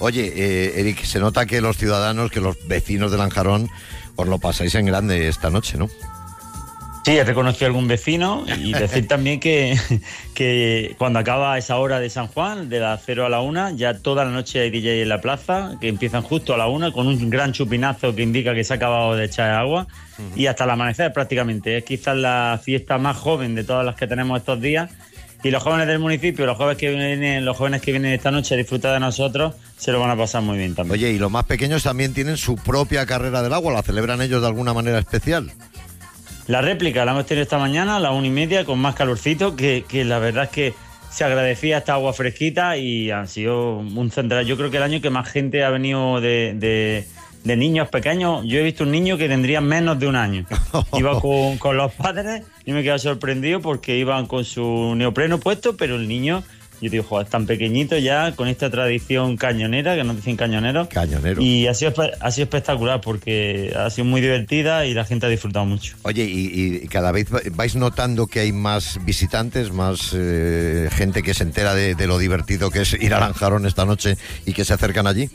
Oye, Eric, se nota que los ciudadanos, que los vecinos de Lanjarón, os lo pasáis en grande esta noche, ¿no? Sí, he reconocido a algún vecino y decir también que cuando acaba esa hora de San Juan, de las 0 a la 1, ya toda la noche hay DJ en la plaza, que empiezan justo a la 1 con un gran chupinazo que indica que se ha acabado de echar agua y hasta el amanecer prácticamente. Es quizás la fiesta más joven de todas las que tenemos estos días y los jóvenes del municipio, los jóvenes que vienen esta noche a disfrutar de nosotros, se lo van a pasar muy bien también. Oye, y los más pequeños también tienen su propia carrera del agua, ¿la celebran ellos de alguna manera especial? La réplica la hemos tenido esta mañana a las 1:30 con más calorcito, que la verdad es que se agradecía esta agua fresquita y han sido un central. Yo creo que el año que más gente ha venido de niños pequeños. Yo he visto un niño que tendría menos de un año. Iba con los padres y me he quedado sorprendido porque iban con su neopreno puesto, pero el niño... Yo digo, joder, tan pequeñito ya, con esta tradición cañonera, que nos dicen cañoneros. Cañonero. Y ha sido espectacular porque ha sido muy divertida y la gente ha disfrutado mucho. Oye, y cada vez vais notando que hay más visitantes, más gente que se entera de lo divertido que es ir a Lanjarón esta noche y que se acercan allí.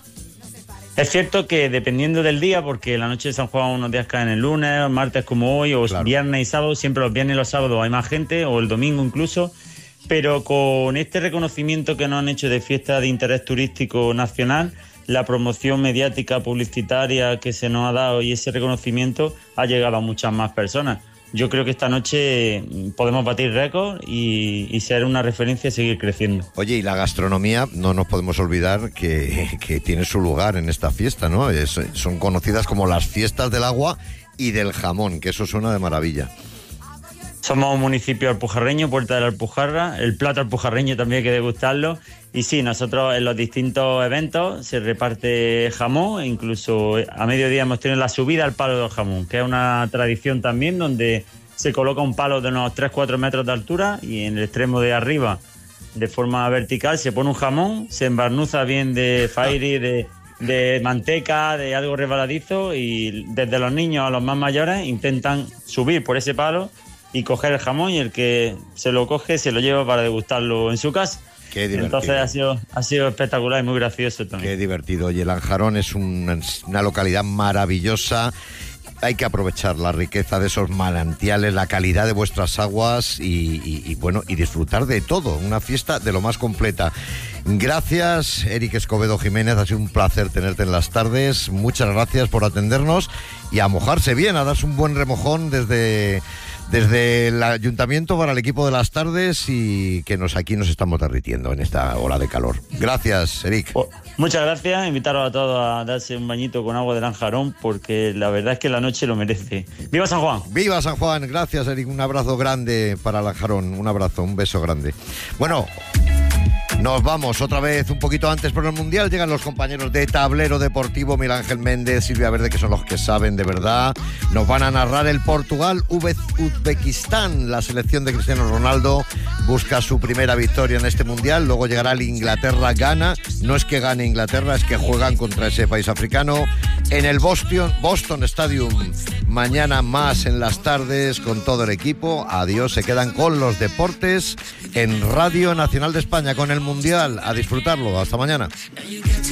Es cierto que dependiendo del día, porque la noche de San Juan unos días caen el lunes, martes como hoy, o claro, viernes y sábado, siempre los viernes y los sábados hay más gente, o el domingo incluso. Pero con este reconocimiento que nos han hecho de fiesta de interés turístico nacional, la promoción mediática, publicitaria que se nos ha dado y ese reconocimiento ha llegado a muchas más personas. Yo creo que esta noche podemos batir récords y ser una referencia y seguir creciendo. Oye, y la gastronomía, no nos podemos olvidar que tiene su lugar en esta fiesta, ¿no? Son conocidas como las fiestas del agua y del jamón, que eso suena de maravilla. Somos un municipio alpujarreño, Puerta de la Alpujarra. El plato alpujarreño también hay que degustarlo. Y sí, nosotros en los distintos eventos se reparte jamón. Incluso a mediodía hemos tenido la subida al palo del jamón, que es una tradición también donde se coloca un palo de unos 3-4 metros de altura y en el extremo de arriba, de forma vertical, se pone un jamón, se embarnuza bien de fairy, de manteca, de algo resbaladizo, y desde los niños a los más mayores intentan subir por ese palo y coger el jamón, y el que se lo coge se lo lleva para degustarlo en su casa. Qué divertido. Entonces ha sido espectacular y muy gracioso también. Qué divertido. Oye, Lanjarón es una localidad maravillosa. Hay que aprovechar la riqueza de esos manantiales, la calidad de vuestras aguas y bueno, y disfrutar de todo. Una fiesta de lo más completa. Gracias, Eric Escobedo Jiménez. Ha sido un placer tenerte en las tardes. Muchas gracias por atendernos y a mojarse bien, a darse un buen remojón desde el ayuntamiento para el equipo de las tardes, y que aquí nos estamos derritiendo en esta ola de calor. Gracias, Eric. Muchas gracias. Invitaros a todos a darse un bañito con agua de Lanjarón, porque la verdad es que la noche lo merece. ¡Viva San Juan! ¡Viva San Juan! Gracias, Eric. Un abrazo grande para Lanjarón. Un abrazo, un beso grande. Bueno, nos vamos otra vez un poquito antes por el Mundial. Llegan los compañeros de Tablero Deportivo, Miguel Ángel Méndez, Silvia Verde, que son los que saben de verdad. Nos van a narrar el Portugal-Uzbekistán. La selección de Cristiano Ronaldo busca su primera victoria en este Mundial. Luego llegará el Inglaterra-Ghana. No es que gane Inglaterra, es que juegan contra ese país africano en el Boston Stadium. Mañana más en las tardes con todo el equipo. Adiós, se quedan con los deportes en Radio Nacional de España, con el Mundial. A disfrutarlo. Hasta mañana.